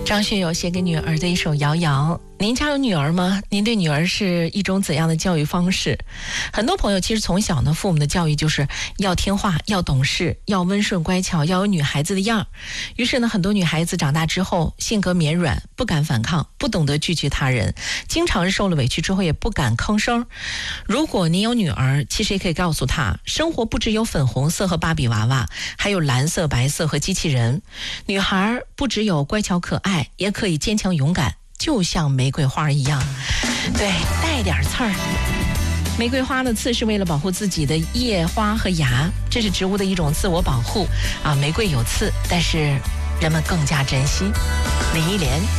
张学友写给女儿的一首《摇摇》。您家有女儿吗？您对女儿是一种怎样的教育方式？很多朋友其实从小呢，父母的教育就是要听话，要懂事，要温顺乖巧，要有女孩子的样儿。于是呢，很多女孩子长大之后性格绵软，不敢反抗，不懂得拒绝他人，经常受了委屈之后也不敢吭声。如果您有女儿，其实也可以告诉她，生活不只有粉红色和芭比娃娃，还有蓝色、白色和机器人。女孩不只有乖巧可爱，也可以坚强勇敢，就像玫瑰花一样。对，带点刺儿。玫瑰花的刺是为了保护自己的叶、花和芽，这是植物的一种自我保护啊。玫瑰有刺，但是人们更加珍惜。李忆莲。